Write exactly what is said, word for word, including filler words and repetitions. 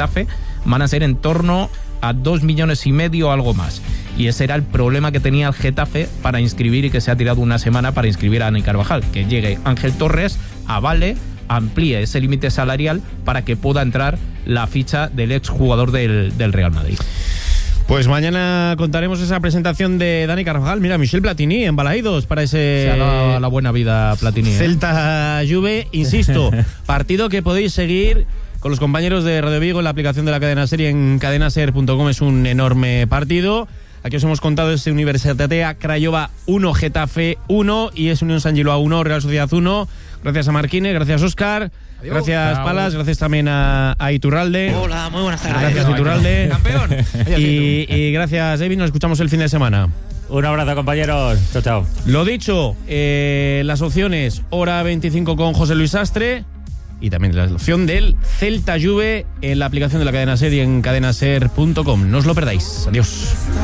Getafe van a ser en torno a dos millones y medio o algo más. Y ese era el problema que tenía el Getafe para inscribir, y que se ha tirado una semana para inscribir a Dani Carvajal, que llegue Ángel Torres, avale, amplíe ese límite salarial para que pueda entrar la ficha del exjugador del, del Real Madrid. Pues mañana contaremos esa presentación de Dani Carvajal. Mira, Michel Platini en Balaídos para ese... Se ha dado la buena vida Platini, ¿eh? Celta Juve, insisto, partido que podéis seguir con los compañeros de Radio Vigo en la aplicación de la Cadena Ser y en cadenaser punto com. Es un enorme partido. Aquí os hemos contado ese Universitatea Craiova uno, Getafe uno, y es Unión San Giloa uno, Real Sociedad uno. Gracias a Marquine, gracias Óscar, adiós. Gracias Chao. Palas, gracias también a, a Iturralde. Hola, muy buenas tardes. Gracias adiós, Iturralde. Campeón. Y, y gracias David, nos escuchamos el fin de semana. Un abrazo, compañeros. Chao, chao. Lo dicho, eh, las opciones hora veinticinco con José Luis Astre, y también la opción del Celta Juve en la aplicación de la Cadena Ser y en cadenaser punto com. No os lo perdáis. Adiós.